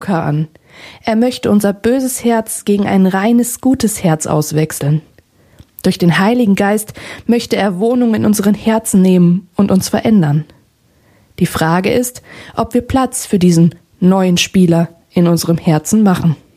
Joker an. Er möchte unser böses Herz gegen ein reines, gutes Herz auswechseln. Durch den Heiligen Geist möchte er Wohnung in unseren Herzen nehmen und uns verändern. Die Frage ist, ob wir Platz für diesen neuen Spieler in unserem Herzen machen.